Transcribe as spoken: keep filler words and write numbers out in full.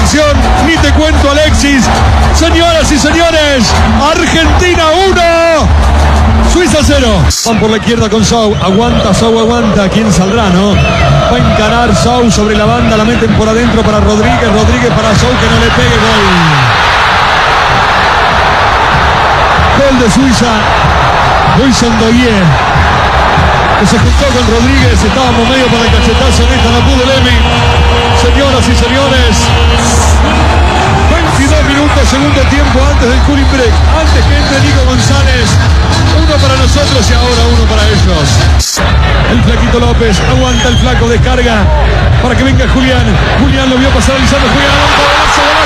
selección, ni te cuento Alexis. Señoras y señores, Argentina uno, Suiza cero. Van por la izquierda con Sau, aguanta Sau, aguanta. ¿Quién saldrá, no? Va a encarar Sau sobre la banda, la meten por adentro para Rodríguez, Rodríguez para Sau, que no le pegue, gol. Gol de Suiza, Luis Endoye, que se juntó con Rodríguez, estábamos medio para el cachetazo en esta, no pudo Lemi. Señoras y señores, veintidós minutos, segundo tiempo antes del cooling break, antes que entre Nico González, uno para nosotros y ahora uno para ellos. El flaquito López, aguanta el flaco, descarga para que venga Julián. Julián lo vio pasar a Lisandro, Julián, aguanta, golazo,